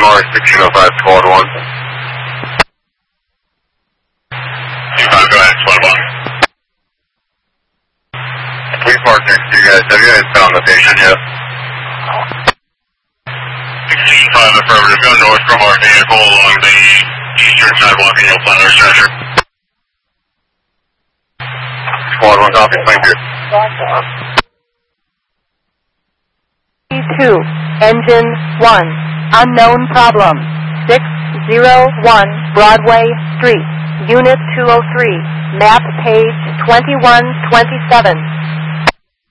more 1605 Squad 1. 25, go ahead, Squad 1. Police mark next to you guys. Have you guys found the patient yet? 16-5 affirmative. Go north from our vehicle along the eastern sidewalk and you'll find our stretcher. Squad 1 copy. Thank you. P2, Engine 1, unknown problem, 601 Broadway Street, Unit 203, map page 2127.